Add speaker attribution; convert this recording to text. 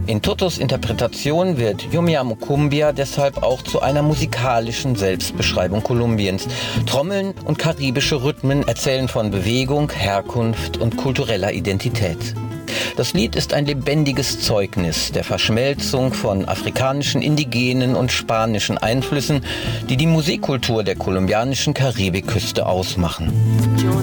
Speaker 1: In Totos Interpretation wird Yo Me Llamo Cumbia deshalb auch zu einer musikalischen Selbstbeschreibung Kolumbiens. Trommeln und karibische Rhythmen erzählen von Bewegung, Herkunft und kultureller Identität. Das Lied ist ein lebendiges Zeugnis der Verschmelzung von afrikanischen, indigenen und spanischen Einflüssen, die die Musikkultur der kolumbianischen Karibikküste ausmachen.